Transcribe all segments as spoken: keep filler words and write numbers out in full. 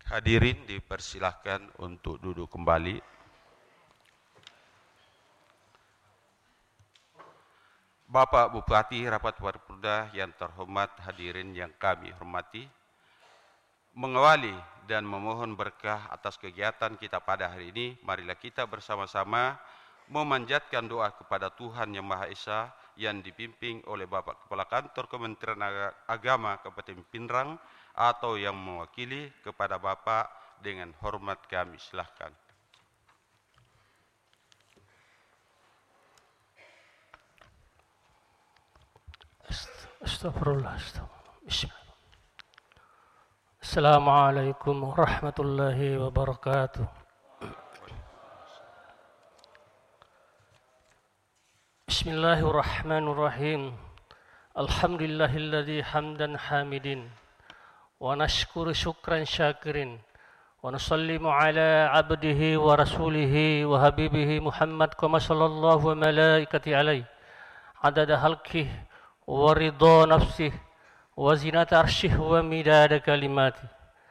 Hadirin dipersilahkan untuk duduk kembali. Bapak Bupati, Rapat Paripurna yang terhormat, hadirin yang kami hormati, mengawali dan memohon berkah atas kegiatan kita pada hari ini, marilah kita bersama-sama memanjatkan doa kepada Tuhan Yang Maha Esa yang dipimpin oleh Bapak Kepala Kantor Kementerian Agama Kabupaten Pindrang atau yang mewakili kepada Bapak dengan hormat kami silahkan. Astagfirullah, astagfirullah. Bismillah. Assalamualaikum warahmatullahi wabarakatuh. Bismillahirrahmanirrahim. Alhamdulillahilladzi hamdan hamidin wa nashkuru syukran syakirin wa nusallimu ala abdihi wa rasulihi wa habibihi Muhammad kama sallallahu wa malaikati alaihi adada halqih wa ridha nafsih wa zinata arsyih wa midada kalimati.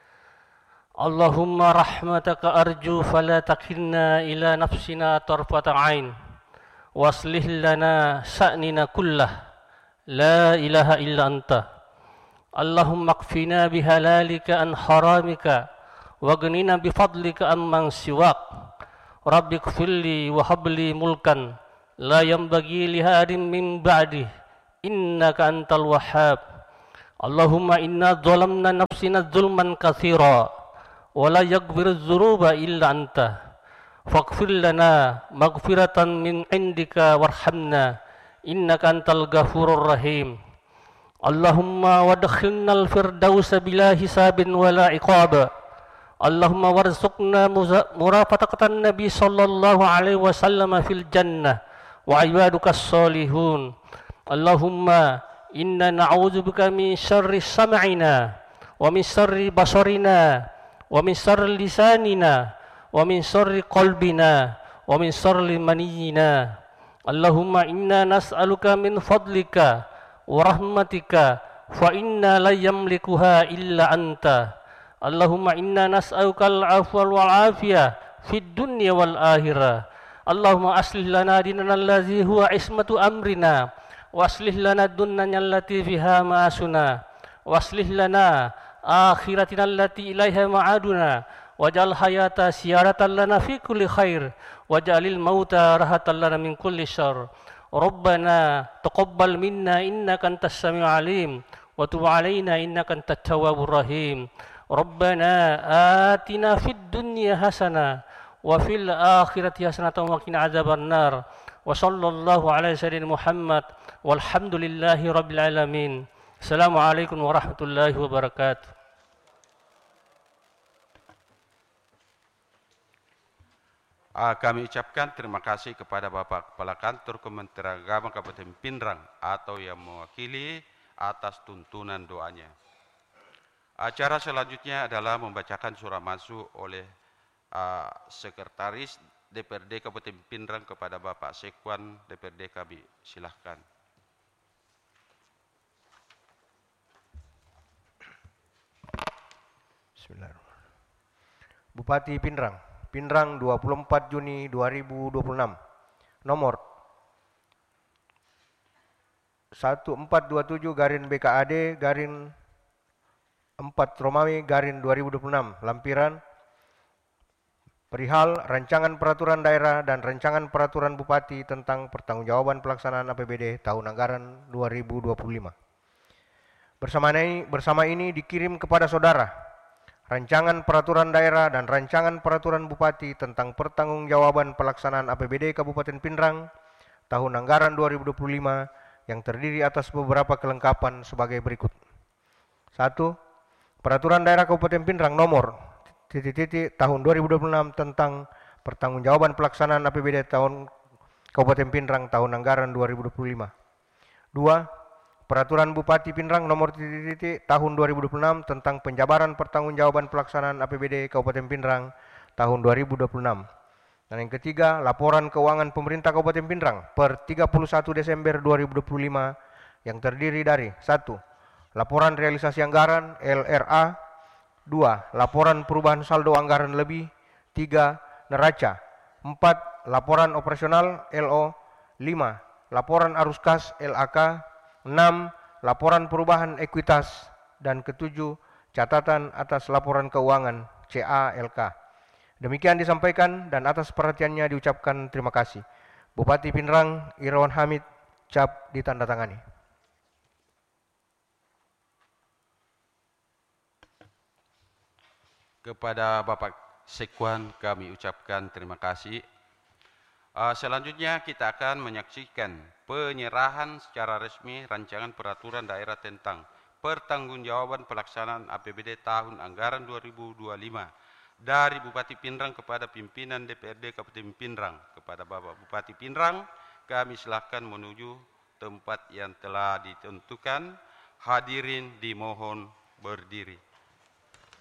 Allahumma rahmataka arju fala takilna ila nafsina tarfata ain waslih lana sa'nina kullah la ilaha illa anta. Allahumma qfina bihalalika an haramika waghnina bifadlika amman siwak. Rabbi qfirli wa habli mulkan la yanbaghi li hadin min ba'di innaka antal wahhab. Allahumma inna zalamna nafsina zulman katsira wa la yaghfiru dzunuba illa anta faghfir lana maghfiratan min indika warhamna innaka antal ghafurur rahim. Allahumma wadkhilnal firdausa bila hisabin wala iqaba. Allahumma warzuqna murafaqatan nabi sallallahu alaihi wasallam fil jannah wa ibadukas salihun. Allahumma inna na'udzubika min syarri sam'ina wa min syarri basarina wa min syarri lisanina wa min syarri qalbina wa min syarri maniyina. Allahumma inna nas'aluka min fadlika wa rahmatika fa inna la yamlikuha illa anta. Allahumma inna nas'aluka al-'afwa wal 'afiyah fid dunya wal akhirah. Allahumma aslih lana dinana allazi huwa ismatu amrina wa aslih lana dunyana allati fiha ma'asuna wa aslih lana akhiratina allati ilaiha ma'aduna waj'al hayata siyaratan lana fi kulli khair waj'alil mauta rahatan lana min kulli syarr. Rabbana taqabbal minna innaka antas samiul alim wa tub alaina innaka antat tawwabur rahim. Rabbana atina fid dunya hasanah wa fil akhirati hasanatan wa qina adzaban nar. Wa sallallahu ala sayyidina Muhammad walhamdulillahi rabbil alamin. Assalamualaikum warahmatullahi wabarakatuh. Kami ucapkan terima kasih kepada Bapak Kepala Kantor Kementerian Agama Kabupaten Pindrang atau yang mewakili atas tuntunan doanya. Acara selanjutnya adalah membacakan surah masuk oleh uh, Sekretaris D P R D Kabupaten Pindrang kepada Bapak Sekwan D P R D kami. Silahkan. Bismillahirrahmanirrahim. Bupati Pindrang, Pindrang dua puluh empat Juni dua ribu dua puluh enam. Nomor satu empat dua tujuh garing B K A D garing empat Romawi garing dua ribu dua puluh enam. Lampiran perihal rancangan peraturan daerah dan rancangan peraturan bupati tentang pertanggungjawaban pelaksanaan A P B D tahun anggaran dua ribu dua puluh lima. Bersama ini, bersama ini dikirim kepada saudara rancangan peraturan daerah dan rancangan peraturan bupati tentang pertanggungjawaban pelaksanaan A P B D Kabupaten Pindrang tahun anggaran dua ribu dua puluh lima yang terdiri atas beberapa kelengkapan sebagai berikut. Satu, Peraturan Daerah Kabupaten Pindrang nomor titik-titik tahun dua ribu dua puluh enam tentang pertanggungjawaban pelaksanaan A P B D tahun Kabupaten Pindrang tahun anggaran dua ribu dua puluh lima. Dua, Peraturan Bupati Pindrang nomor titik-titik tahun dua ribu dua puluh enam tentang penjabaran pertanggungjawaban pelaksanaan A P B D Kabupaten Pindrang tahun dua ribu dua puluh enam. Dan yang ketiga, Laporan Keuangan Pemerintah Kabupaten Pindrang per tiga puluh satu Desember dua ribu dua puluh lima yang terdiri dari satu, Laporan realisasi anggaran L R A Dua, laporan perubahan saldo anggaran lebih. Tiga, neraca. Empat, laporan operasional L O. Lima, laporan arus kas L A K. Enam, laporan perubahan ekuitas. Dan ketujuh, catatan atas laporan keuangan C A L K. Demikian disampaikan dan atas perhatiannya diucapkan terima kasih. Bupati Pinrang Irawan Hamid, cap ditandatangani. Kepada Bapak Sekwan kami ucapkan terima kasih. Uh, selanjutnya kita akan menyaksikan penyerahan secara resmi rancangan peraturan daerah tentang pertanggungjawaban pelaksanaan A P B D tahun anggaran dua ribu dua puluh lima dari Bupati Pinrang kepada pimpinan D P R D Kabupaten Pinrang. Kepada Bapak Bupati Pinrang, kami silakan menuju tempat yang telah ditentukan. Hadirin dimohon berdiri.